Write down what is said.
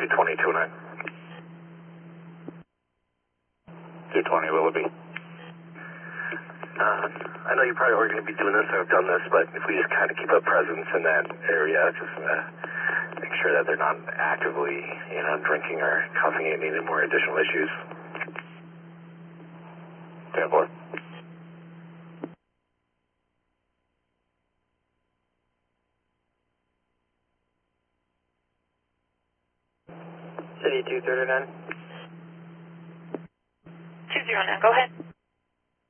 220-29. 220 Willoughby. I know you probably are going to be doing this or have done this, but if we just kind of keep a presence in that area, just make sure that they're not actively, drinking or cuffing and needing more additional issues. 10-4. City 239. 209, go ahead.